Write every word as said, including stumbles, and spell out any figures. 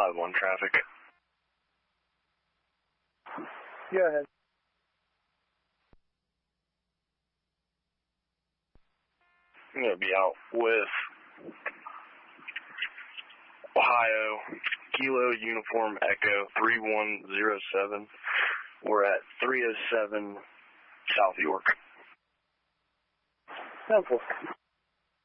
five one traffic. Go ahead. I'm going to be out with Ohio, Kilo Uniform Echo three one zero seven. We're at three oh seven South York. Simple.